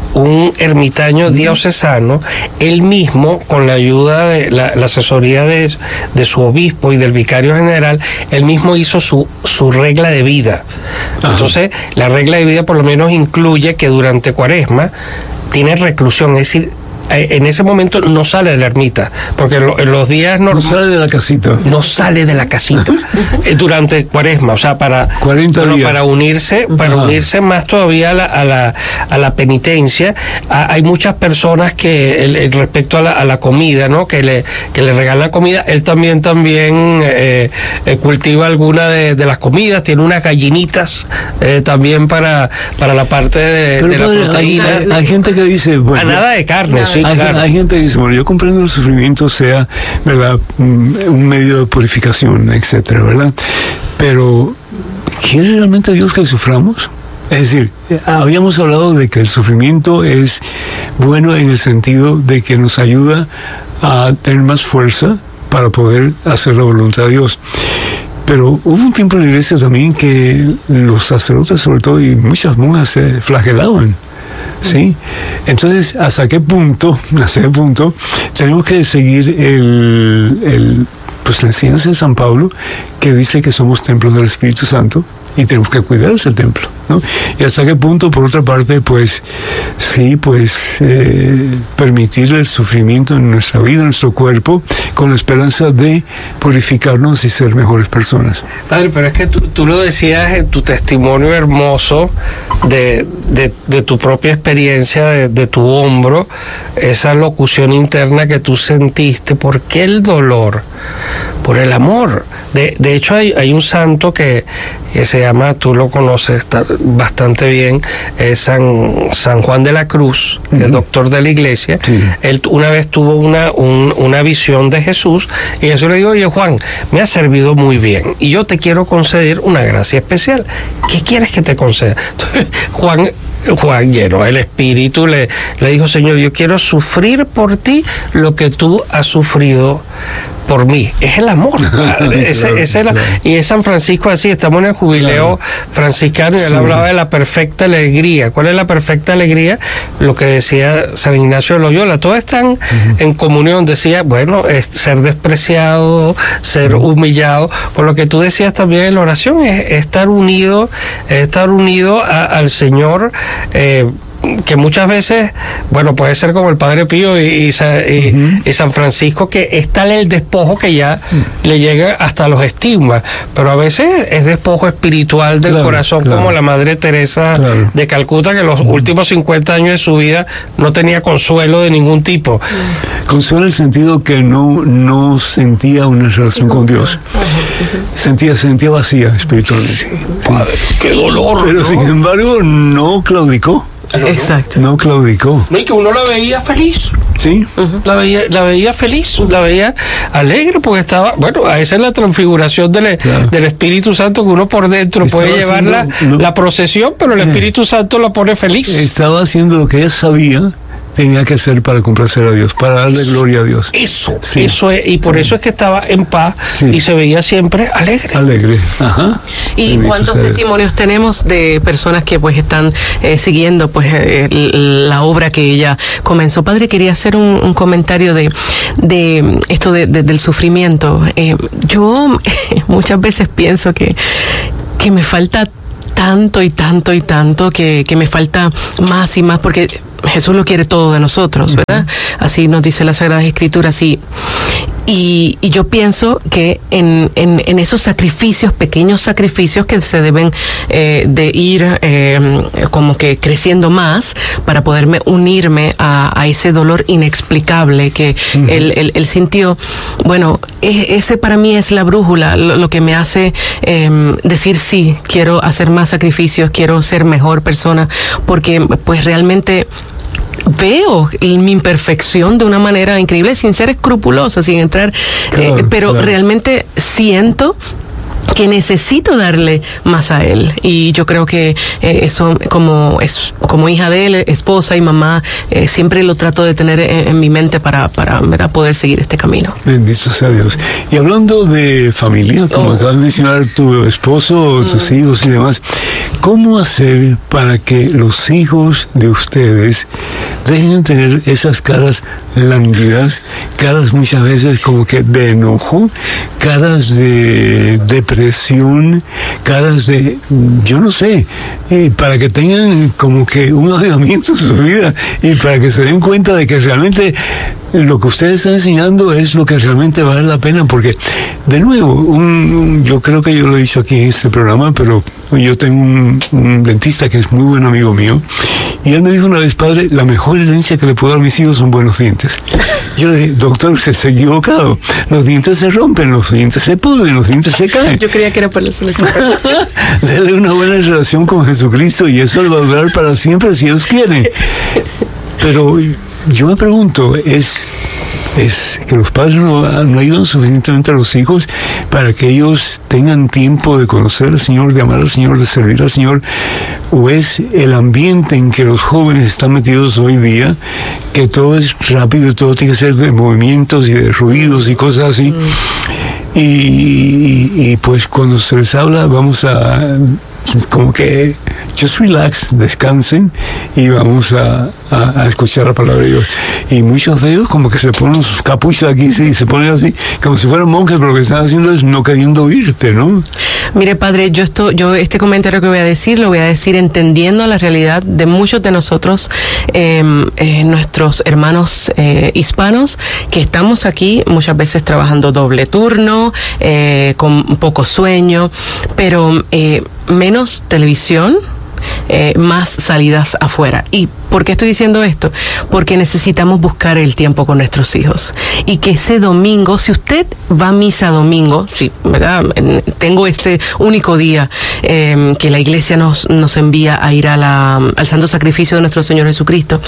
un ermitaño diocesano, él mismo, con la ayuda de la, la asesoría de, de su obispo y del vicario general, él mismo hizo su, su regla de vida. Ajá. Entonces, la regla de vida por lo menos incluye que durante Cuaresma tiene reclusión, es decir, en ese momento no sale de la ermita, porque en los días normales... No sale de la casita. No sale de la casita durante Cuaresma, o sea, para, cuarenta bueno, días. para unirse, para Ajá. unirse más todavía a la, a la, a la penitencia. A, hay muchas personas que, el, el, respecto a la, a la comida, ¿no?, que le, que le regalan comida. Él también, también eh, eh, cultiva alguna de, de las comidas, tiene unas gallinitas eh, también para, para la parte de, de la padre, proteína. Hay, hay, hay gente que dice... Bueno, a nada de carne, sí. Hay, claro. hay gente que dice, bueno, yo comprendo el sufrimiento sea, ¿verdad?, un medio de purificación, etcétera, ¿verdad? Pero, ¿quiere realmente Dios que suframos? Es decir, habíamos hablado de que el sufrimiento es bueno en el sentido de que nos ayuda a tener más fuerza para poder hacer la voluntad de Dios. Pero hubo un tiempo en la iglesia también que los sacerdotes, sobre todo, y muchas monjas se flagelaban. ¿Sí? Entonces, ¿hasta qué punto, hasta qué punto tenemos que seguir el, el, pues la enseñanza de San Pablo, que dice que somos templos del Espíritu Santo y tenemos que cuidar ese templo, ¿no? Y hasta qué punto, por otra parte, pues sí, pues eh, permitir el sufrimiento en nuestra vida, en nuestro cuerpo, con la esperanza de purificarnos y ser mejores personas. Padre, pero es que tú, tú lo decías en tu testimonio hermoso de, de, de tu propia experiencia, de, de tu hombro, esa locución interna que tú sentiste. ¿Por qué el dolor? Por el amor. De, de hecho, hay, hay un santo que, que se llama, tú lo conoces, tal, bastante bien es San, San Juan de la Cruz, uh-huh. el doctor de la iglesia. Sí. Él una vez tuvo una, un, una visión de Jesús y Jesús le dijo: oye, Juan, me ha servido muy bien y yo te quiero conceder una gracia especial. ¿Qué quieres que te conceda? Entonces, Juan Juan, lleno del Espíritu, le, le dijo: Señor, yo quiero sufrir por ti lo que tú has sufrido por mí. Es el amor. ese, claro, ese era, claro. Y es San Francisco así. Estamos en el jubileo claro. franciscano y él sí. hablaba de la perfecta alegría. ¿Cuál es la perfecta alegría? Lo que decía San Ignacio de Loyola. Todos están uh-huh. en comunión. Decía, bueno, es ser despreciado, ser uh-huh. humillado. Por lo que tú decías también en la oración, es, es estar unido, es estar unido a, al Señor. Eh, que muchas veces, bueno, puede ser como el Padre Pío y, y, y, uh-huh. y San Francisco, que es tal el despojo que ya uh-huh. le llega hasta los estigmas, pero a veces es despojo espiritual del claro, corazón, claro. como la Madre Teresa claro. de Calcuta, que los uh-huh. últimos cincuenta años de su vida no tenía consuelo de ningún tipo. Uh-huh. Consuelo en el sentido que no, no sentía una relación uh-huh. con Dios. Uh-huh. Sentía, sentía vacía espiritualmente. Sí, padre, qué dolor. Pero ¿no? sin embargo no claudicó. Exacto. No claudicó. No, y que uno la veía feliz. Sí. Uh-huh. La veía, la veía feliz, uh-huh. la veía alegre, porque estaba, bueno, esa es la transfiguración del, claro. del Espíritu Santo, que uno por dentro estaba puede llevar haciendo, la, no, la procesión, pero el Espíritu eh, Santo la pone feliz. Estaba haciendo lo que ella sabía tenía que hacer para complacer a Dios, para darle gloria a Dios. Eso, sí. eso es, y por sí. eso es que estaba en paz sí. y se veía siempre alegre. Alegre, ajá. ¿Y Bendito cuántos sea testimonios Dios. tenemos de personas que pues están eh, siguiendo pues eh, la obra que ella comenzó? Padre, quería hacer un, un comentario de, de esto de, de, del sufrimiento. Eh, yo muchas veces pienso que, que me falta tanto y tanto y tanto, que, que me falta más y más, porque Jesús lo quiere todo de nosotros, ¿verdad? Uh-huh. Así nos dice la Sagrada Escritura, así. Y, y yo pienso que en, en, en esos sacrificios, pequeños sacrificios que se deben eh, de ir eh, como que creciendo más para poderme unirme a, a ese dolor inexplicable que uh-huh. él, él, él sintió. Bueno, ese para mí es la brújula, lo, lo que me hace eh, decir sí, quiero hacer más sacrificios, quiero ser mejor persona, porque pues realmente veo mi imperfección de una manera increíble, sin ser escrupulosa, sin entrar, claro, eh, pero claro. realmente siento que necesito darle más a él, y yo creo que eh, eso como es como hija de él, esposa y mamá, eh, siempre lo trato de tener en, en mi mente para para ¿verdad? poder seguir este camino. Bendito sea Dios. Y hablando de familia, como oh. acabas de mencionar, tu esposo, tus mm. hijos y demás, ¿cómo hacer para que los hijos de ustedes dejen de tener esas caras lánguidas, caras muchas veces como que de enojo, caras de depresión, caras de, yo no sé, eh, para que tengan como que un avivamiento en su vida y para que se den cuenta de que realmente lo que ustedes están enseñando es lo que realmente vale la pena? Porque, de nuevo, un, un, yo creo que yo lo he dicho aquí en este programa, pero yo tengo un, un dentista que es muy buen amigo mío, y él me dijo una vez: padre, la mejor herencia que le puedo dar a mis hijos son buenos dientes. Yo le dije: doctor, usted está equivocado. Los dientes se rompen, los dientes se pudren, los dientes se caen. Yo creía que era por la solución. Dele una buena relación con Jesucristo y eso le va a durar para siempre si Dios quiere. Pero yo me pregunto, ¿es, es que los padres no, no ayudan suficientemente a los hijos para que ellos tengan tiempo de conocer al Señor, de amar al Señor, de servir al Señor? ¿O es el ambiente en que los jóvenes están metidos hoy día, que todo es rápido, todo tiene que ser de movimientos y de ruidos y cosas así? Mm. Y, y, y pues cuando se les habla, vamos a como que just relax, descansen y vamos a, a, a escuchar la palabra de Dios. Y muchos de ellos como que se ponen sus capuchas aquí, sí, se ponen así, como si fueran monjes, pero lo que están haciendo es no queriendo oírte, ¿no? Mire, padre, yo esto, yo este comentario que voy a decir, lo voy a decir entendiendo la realidad de muchos de nosotros, eh, eh, nuestros hermanos eh, hispanos, que estamos aquí muchas veces trabajando doble turno, eh, con poco sueño, pero eh, menos televisión, eh, más salidas afuera. ¿Y por qué estoy diciendo esto? Porque necesitamos buscar el tiempo con nuestros hijos. Y que ese domingo, si usted va a misa domingo, sí, ¿verdad? Tengo este único día eh, que la iglesia nos, nos envía a ir a la, al santo sacrificio de nuestro Señor Jesucristo.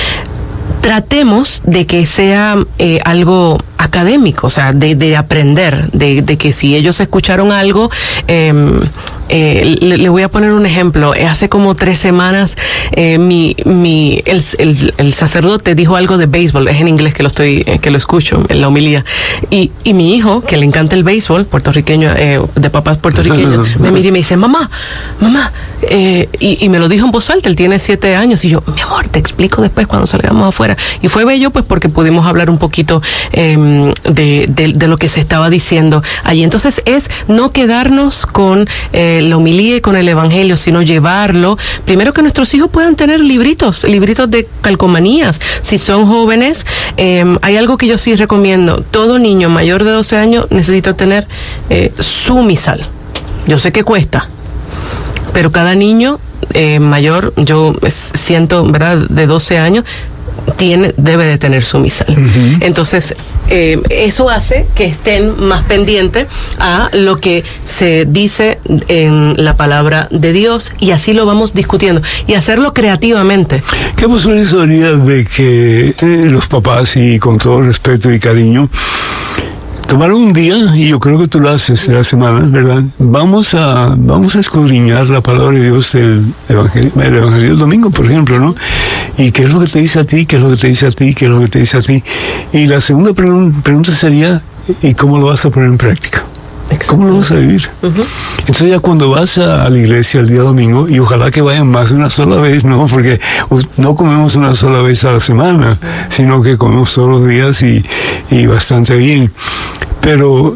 Tratemos de que sea eh, algo académico, o sea, de, de aprender, de, de que si ellos escucharon algo, eh, eh, le, le voy a poner un ejemplo. Hace como tres semanas, eh, mi, mi, el, el, el sacerdote dijo algo de béisbol, es en inglés que lo estoy, que lo escucho en la homilía, y, y mi hijo, que le encanta el béisbol, puertorriqueño, eh, de papás puertorriqueños, me mira y me dice, mamá, mamá, eh, y, y me lo dijo en voz alta, él tiene siete años, y yo, mi amor, te explico después cuando salgamos afuera. Y fue bello, pues, porque pudimos hablar un poquito eh, de, de, de lo que se estaba diciendo allí. Entonces, es no quedarnos con eh, la homilía y con el evangelio, sino llevarlo. Primero, que nuestros hijos puedan tener libritos, libritos de calcomanías. Si son jóvenes, eh, hay algo que yo sí recomiendo. Todo niño mayor de doce años necesita tener eh, su misal. Yo sé que cuesta, pero cada niño eh, mayor, yo siento, ¿verdad?, de doce años, tiene, debe de tener su misal. Uh-huh. Entonces, eh, eso hace que estén más pendientes a lo que se dice en la palabra de Dios, y así lo vamos discutiendo, y hacerlo creativamente. ¿Qué posibilidad de que eh, los papás, y con todo respeto y cariño, tomar un día, y yo creo que tú lo haces en la semana, ¿verdad? Vamos a vamos a escudriñar la palabra de Dios del evangelio, el evangelio del domingo, por ejemplo, ¿no? Y qué es lo que te dice a ti, qué es lo que te dice a ti, qué es lo que te dice a ti. Y la segunda pregun- pregunta sería, ¿y cómo lo vas a poner en práctica? ¿Cómo lo vas a vivir? Uh-huh. Entonces, ya cuando vas a, a la iglesia el día domingo, y ojalá que vayan más de una sola vez, ¿no? Porque no comemos una sola vez a la semana, sino que comemos todos los días, y, y bastante bien. Pero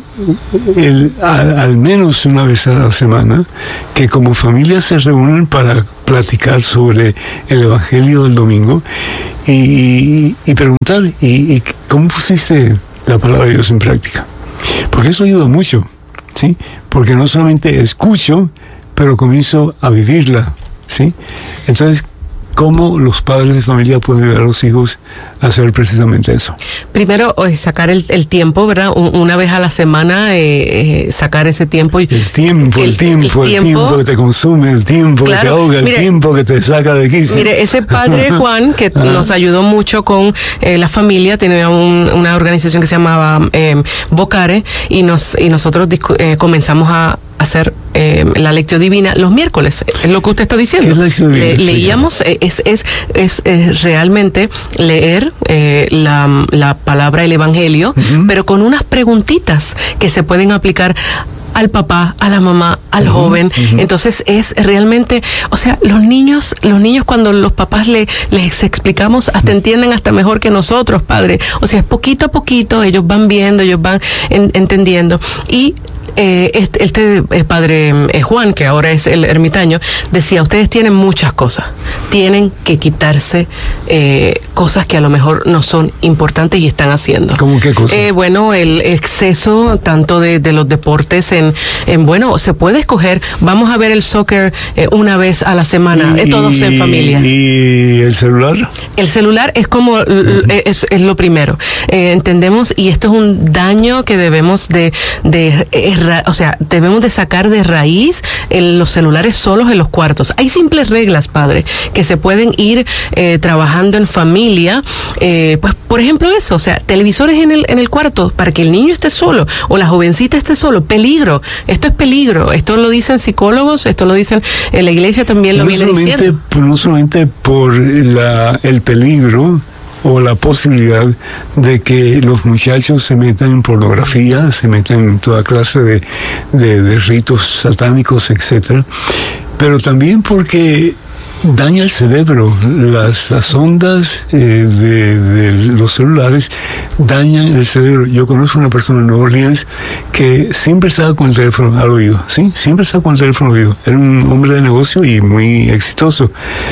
el, al, al menos una vez a la semana, que como familia se reúnen para platicar sobre el evangelio del domingo, y, y, y preguntar, ¿y, y cómo pusiste la palabra de Dios en práctica? Porque eso ayuda mucho, ¿sí? Porque no solamente escucho, pero comienzo a vivirla, ¿sí? Entonces, ¿cómo los padres de familia pueden ayudar a los hijos a hacer precisamente eso? Primero, sacar el, el tiempo, ¿verdad? Una vez a la semana, eh, eh, sacar ese tiempo. El tiempo, el, el, tiempo, el, el tiempo, tiempo que te consume, el tiempo, claro, que te ahoga, el mire, tiempo que te saca de quicio. Mire, ese padre Juan, que ah. nos ayudó mucho con eh, la familia, tenía un, una organización que se llamaba eh, Vocare, y, nos, y nosotros discu- eh, comenzamos a hacer eh, la lección divina los miércoles, es lo que usted está diciendo. ¿Qué es la lección divina? Le, leíamos, eh, es, es, es, es realmente leer eh, la, la palabra, el evangelio, uh-huh. pero con unas preguntitas que se pueden aplicar al papá, a la mamá, al uh-huh, joven. Uh-huh. Entonces es realmente, o sea, los niños, los niños cuando los papás le, les explicamos, hasta uh-huh. entienden hasta mejor que nosotros, padre. O sea, es poquito a poquito, ellos van viendo, ellos van en, entendiendo. Y Eh, este, este eh, padre eh, Juan, que ahora es el ermitaño, decía, ustedes tienen muchas cosas, tienen que quitarse eh, cosas que a lo mejor no son importantes y están haciendo. ¿Cómo qué cosa? Eh, bueno, el exceso tanto de, de los deportes en, en, bueno, se puede escoger, vamos a ver el soccer eh, una vez a la semana, eh, todos en familia. ¿Y el celular? El celular es como, uh-huh. es, es lo primero. Eh, entendemos, y esto es un daño que debemos de, de eh, o sea, debemos de sacar de raíz el, los celulares solos en los cuartos. Hay simples reglas, padre, que se pueden ir eh, trabajando en familia. Eh, pues, por ejemplo, eso, o sea, televisores en el en el cuarto para que el niño esté solo o la jovencita esté solo. Peligro. Esto es peligro. Esto lo dicen psicólogos, esto lo dicen en la iglesia también lo no viene diciendo. No solamente por la, el peligro o la posibilidad de que los muchachos se metan en pornografía, se metan en toda clase de, de, de ritos satánicos, etcétera, pero también porque daña el cerebro. Las, las ondas eh, de, de los celulares dañan el cerebro. Yo conozco una persona en Nueva Orleans que siempre estaba con el teléfono al oído, ¿sí? Siempre estaba con el teléfono al oído. Era un hombre de negocio y muy exitoso.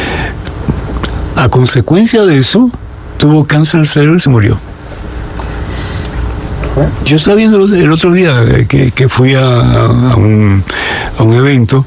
A consecuencia de eso, tuvo cáncer del cerebro y se murió. Yo estaba viendo el otro día que, que fui a, a, un, a un evento,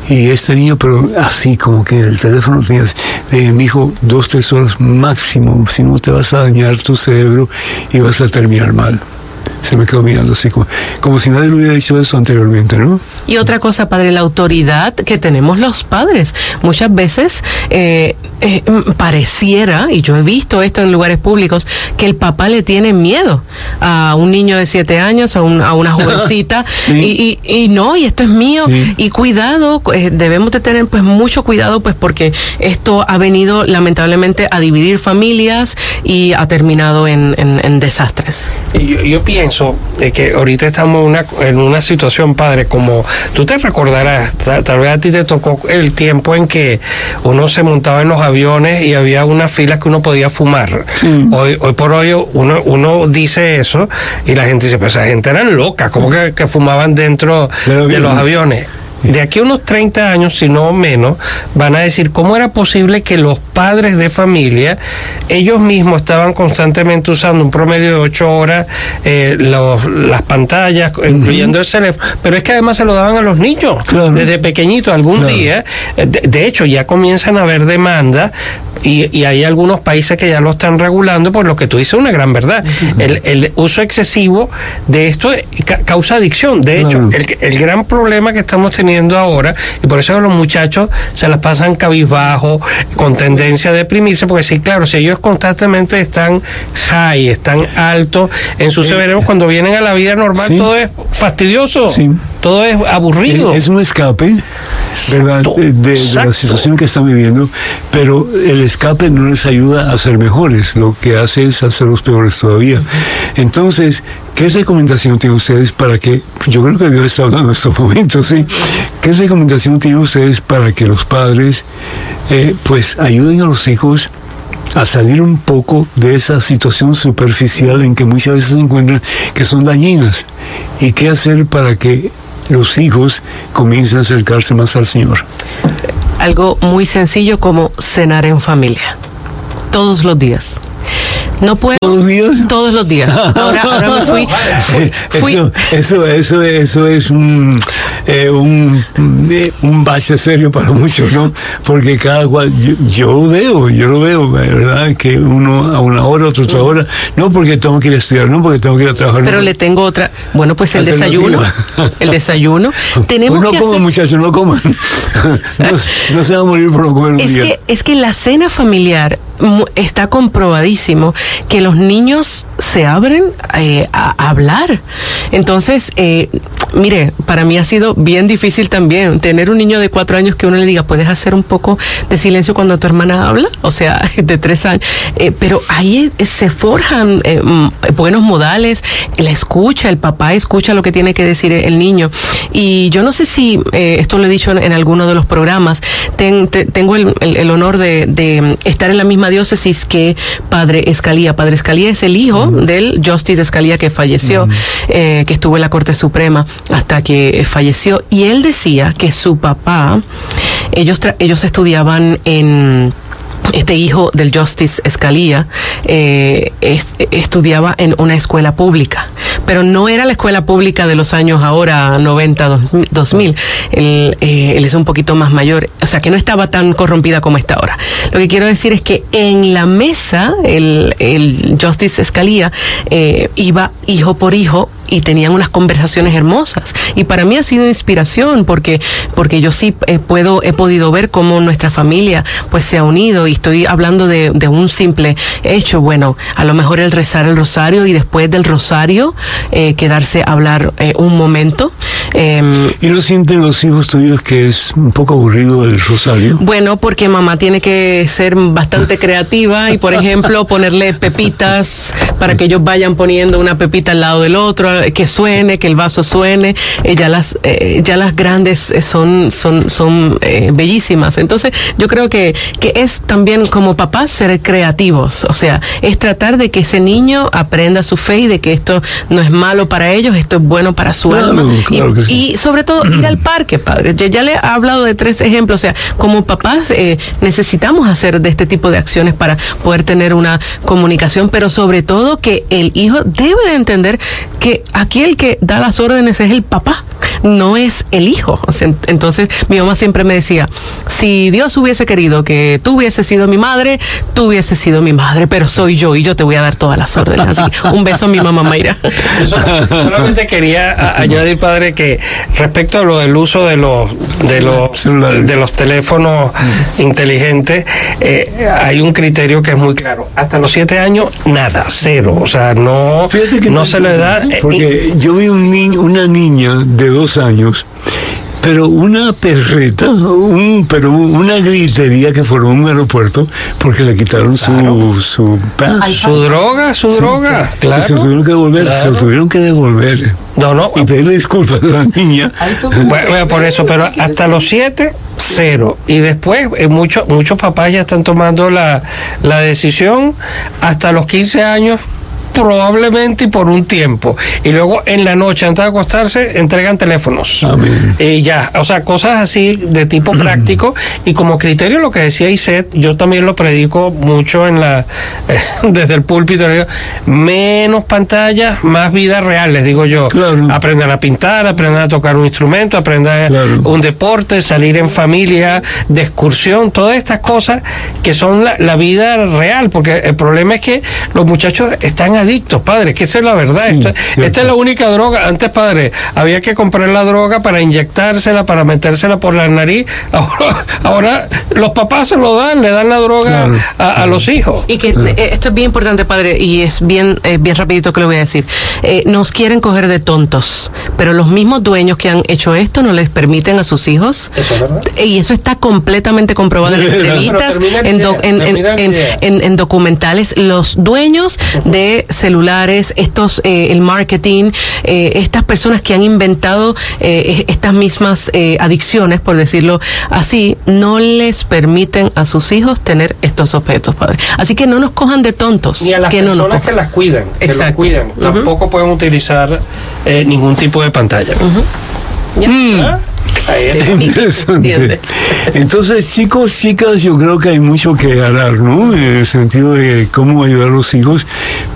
Y este niño, pero así como que el teléfono tenía, eh, mi hijo, dos, tres horas máximo, si no te vas a dañar tu cerebro y vas a terminar mal. Se me quedó mirando así como, como si nadie le hubiera dicho eso anteriormente, ¿no? Y otra cosa, padre, la autoridad que tenemos los padres. Muchas veces eh, eh, pareciera, y yo he visto esto en lugares públicos, que el papá le tiene miedo a un niño de siete años, a, un, a una jovencita, sí. y, y, y no, y esto es mío, sí. y cuidado, eh, debemos de tener pues mucho cuidado, pues porque esto ha venido lamentablemente a dividir familias y ha terminado en, en, en desastres. Yo, yo pienso que ahorita estamos en una, en una situación, padre, como tú te recordarás, tal, tal vez a ti te tocó el tiempo en que uno se montaba en los aviones y había unas filas que uno podía fumar. Sí. Hoy, hoy por hoy uno, uno dice eso y la gente dice, pues esa gente eran locas, como que, que fumaban dentro Pero de los aviones. De aquí a unos treinta años, si no menos, van a decir cómo era posible que los padres de familia, ellos mismos estaban constantemente usando un promedio de ocho horas eh, los, las pantallas, uh-huh. incluyendo el teléfono, pero es que además se lo daban a los niños, claro. desde pequeñitos. Algún claro. día, de, de hecho, ya comienzan a haber demandas y, y hay algunos países que ya lo están regulando, por lo que tú dices, una gran verdad. Uh-huh. El, el uso excesivo de esto ca- causa adicción. De hecho, claro. el, el gran problema que estamos teniendo ahora, y por eso los muchachos se las pasan cabizbajo, con tendencia a deprimirse, porque sí, claro, si ellos constantemente están high, están altos en su cerebro, cuando vienen a la vida normal, sí. todo es fastidioso, sí. todo es aburrido. Es, es un escape, ¿verdad?, de, de, de la situación que están viviendo, pero el escape no les ayuda a ser mejores, lo que hace es hacerlos peores todavía. Entonces, ¿qué recomendación tienen ustedes para que, yo creo que Dios está hablando en estos momentos, ¿sí? ¿Qué recomendación tienen ustedes para que los padres, eh, pues, ayuden a los hijos a salir un poco de esa situación superficial en que muchas veces se encuentran, que son dañinas? ¿Y qué hacer para que los hijos comiencen a acercarse más al Señor? Algo muy sencillo como cenar en familia, todos los días. No puedo. ¿Todos los días? Todos los días. Ahora, ahora me fui. fui. Eso, eso, eso, eso es un, eh, un, un bache serio para muchos, ¿no? Porque cada cual, yo, yo veo, yo lo veo, ¿verdad? Que uno a una hora, otro a otra hora, no porque tengo que ir a estudiar, no porque tengo que ir a trabajar. Pero no. le tengo otra. Bueno, pues el desayuno. El desayuno. Tenemos pues no que coman, hacer... muchachos, no coman. no, no se van a morir por no comer un es día. Que, es que la cena familiar está comprobadísimo que los niños se abren eh, a, a hablar. Entonces, eh, mire, para mí ha sido bien difícil también tener un niño de cuatro años que uno le diga, ¿puedes hacer un poco de silencio cuando tu hermana habla? O sea, de tres años. Eh, pero ahí eh, se forjan eh, buenos modales, la escucha, el papá escucha lo que tiene que decir el niño. Y yo no sé si, eh, esto lo he dicho en, en alguno de los programas, ten, te, tengo el, el, el honor de, de estar en la misma diócesis que Padre Escalía. Padre Escalía es el hijo uh-huh. del Justice Escalía que falleció, uh-huh. eh, que estuvo en la Corte Suprema hasta que falleció. Y él decía que su papá, ellos, tra- ellos estudiaban en... Este hijo del Justice Escalía eh, es, estudiaba en una escuela pública, pero no era la escuela pública de los años ahora noventa, dos mil. Él, eh, él es un poquito más mayor, o sea que no estaba tan corrompida como está ahora. Lo que quiero decir es que en la mesa el, el Justice Escalía eh, iba hijo por hijo y tenían unas conversaciones hermosas. Y para mí ha sido inspiración porque porque yo sí eh, puedo he podido ver cómo nuestra familia pues se ha unido, y estoy hablando de, de un simple hecho. Bueno, a lo mejor el rezar el rosario y después del rosario eh, quedarse a hablar eh, un momento. Eh, ¿Y no sienten los hijos tuyos que es un poco aburrido el rosario? Bueno, porque mamá tiene que ser bastante creativa y, por ejemplo, ponerle pepitas para que ellos vayan poniendo una pepita al lado del otro, que suene, que el vaso suene. Eh, ya las eh, ya las grandes eh, son son son eh, bellísimas. Entonces, yo creo que que es también como papás ser creativos, o sea, es tratar de que ese niño aprenda su fe y de que esto no es malo para ellos, esto es bueno para su claro, alma. Claro y, que sí. y sobre todo ir al parque, padre. Ya, ya le he hablado de tres ejemplos, o sea, como papás eh, necesitamos hacer de este tipo de acciones para poder tener una comunicación, pero sobre todo que el hijo debe de entender que aquí el que da las órdenes es el papá. no es el hijo. O sea, entonces mi mamá siempre me decía, si Dios hubiese querido que tú hubieses sido mi madre, tú hubieses sido mi madre, pero soy yo y yo te voy a dar todas las órdenes. Así que un beso a mi mamá Mayra. Yo solamente quería a, añadir, padre, que respecto a lo del uso de los de los de los teléfonos inteligentes, eh, hay un criterio que es muy claro. Hasta los siete años, nada, cero. O sea, no, no se le da. Porque eh, yo vi un niño, una niña de dos años, pero una perreta, un, pero una gritería que formó un aeropuerto porque le quitaron su claro. su, su, su droga, su sí, droga, sí. Claro. Y se lo tuvieron que devolver, claro. se lo tuvieron que devolver. No, no. Y pedirle disculpas a la niña. Bueno, bueno, por eso, pero hasta los siete, cero. Y después, eh, muchos muchos papás ya están tomando la, la decisión hasta los quince años. Probablemente y por un tiempo. Y luego en la noche, antes de acostarse, entregan teléfonos. Amén. Y ya, o sea, cosas así de tipo práctico. Y como criterio, lo que decía Iset, yo también lo predico mucho en la eh, desde el púlpito. Digo, menos pantallas, más vida real, les digo yo. Claro. Aprendan a pintar, aprendan a tocar un instrumento, aprendan claro. un deporte, salir en familia, de excursión, todas estas cosas que son la, la vida real. Porque el problema es que los muchachos están adictos, padre, que esa es la verdad. Sí, Esto, esta es la única droga. Antes, padre, había que comprar la droga para inyectársela, para metérsela por la nariz. Ahora, ahora los papás se lo dan, le dan la droga claro, a, claro. a los hijos. Y que eh, esto es bien importante, padre, y es bien, eh, bien rapidito que lo voy a decir. Eh, nos quieren coger de tontos, pero los mismos dueños que han hecho esto no les permiten a sus hijos. ¿Eso es verdad? Y eso está completamente comprobado en entrevistas, en, do, en, en, en, en, en documentales. Los dueños de celulares, estos, eh, el marketing, eh, estas personas que han inventado eh, estas mismas eh, adicciones, por decirlo así, no les permiten a sus hijos tener estos objetos, padre. Así que no nos cojan de tontos. Ni a las que personas no nos que las cuidan, que las cuidan. Uh-huh. Tampoco pueden utilizar eh, ningún tipo de pantalla. Uh-huh. ¿Ya? Mm. ¿Ah? Interesante. Entonces, chicos, chicas, yo creo que hay mucho que hablar, ¿no? En el sentido de cómo ayudar a los hijos.